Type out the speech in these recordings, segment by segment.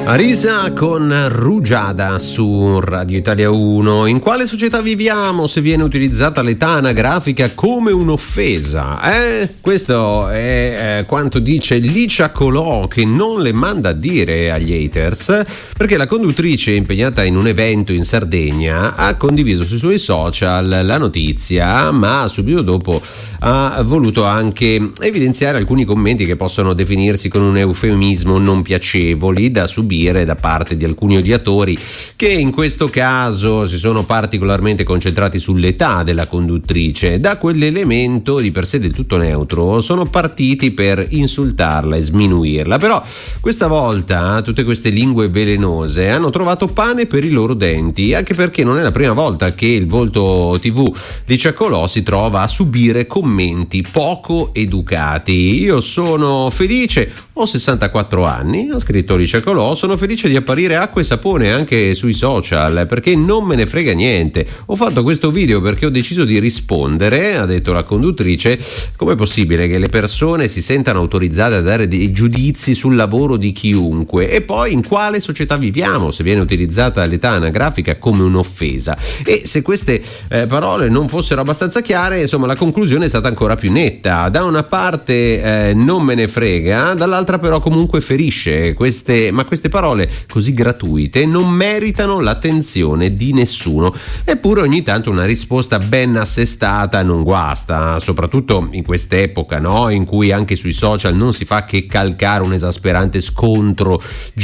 Arisa con Rugiada su Radio Italia 1. In quale società viviamo se viene utilizzata l'età anagrafica come un'offesa? Questo è quanto dice Licia Colò, che non le manda a dire agli haters, perché la conduttrice impegnata in un evento in Sardegna ha condiviso sui suoi social la notizia, ma subito dopo ha voluto anche evidenziare alcuni commenti che possono definirsi con un eufemismo non piacevoli da subire da parte di alcuni odiatori, che in questo caso si sono particolarmente concentrati sull'età della conduttrice. Da quell'elemento di per sé del tutto neutro sono partiti per insultarla e sminuirla, però questa volta tutte queste lingue velenose hanno trovato pane per i loro denti, anche perché non è la prima volta che il volto TV di Ciacolò si trova a subire commenti poco educati. Io sono felice, ho 64 anni, ha scritto Licia Colò, sono felice di apparire acqua e sapone anche sui social perché non me ne frega niente. Ho fatto questo video perché ho deciso di rispondere, ha detto la conduttrice. Com'è possibile che le persone si sentano autorizzate a dare dei giudizi sul lavoro di chiunque? E poi in quale società viviamo se viene utilizzata l'età anagrafica come un'offesa? E se queste parole non fossero abbastanza chiare, insomma la conclusione è stata ancora più netta. Da una parte non me ne frega, dall'altra però comunque ferisce. Queste parole così gratuite non meritano l'attenzione di nessuno, eppure ogni tanto una risposta ben assestata non guasta, soprattutto in quest'epoca, no? In cui anche sui social non si fa che calcare un esasperante scontro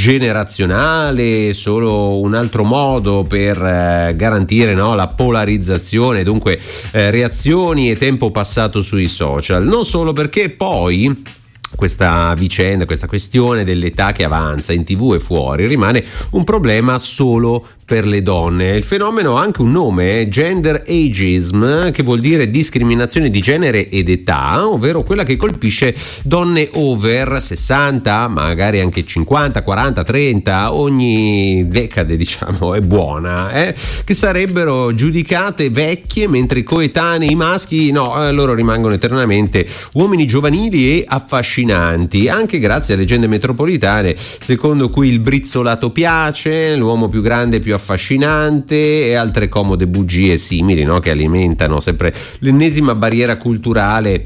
generazionale, solo un altro modo per garantire, no, la polarizzazione, dunque reazioni e tempo passato sui social. Non solo, perché poi questa vicenda, questa questione dell'età che avanza in TV e fuori rimane un problema solo per le donne. Il fenomeno ha anche un nome, gender ageism, che vuol dire discriminazione di genere ed età, ovvero quella che colpisce donne over 60, magari anche 50, 40, 30, ogni decade diciamo è buona, che sarebbero giudicate vecchie, mentre i coetanei maschi no, loro rimangono eternamente uomini giovanili e affascinanti, anche grazie alle leggende metropolitane secondo cui il brizzolato piace, l'uomo più grande più affascinante e altre comode bugie simili, no? Che alimentano sempre l'ennesima barriera culturale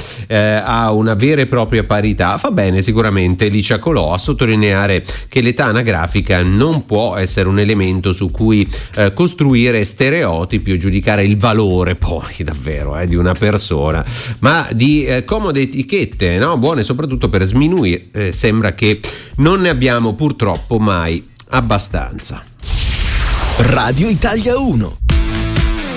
a una vera e propria parità. Fa bene sicuramente Licia Colò a sottolineare che l'età anagrafica non può essere un elemento su cui costruire stereotipi o giudicare il valore poi davvero di una persona, ma di comode etichette, no? Buone soprattutto per sminuire. Sembra che non ne abbiamo purtroppo mai abbastanza. Radio Italia 1.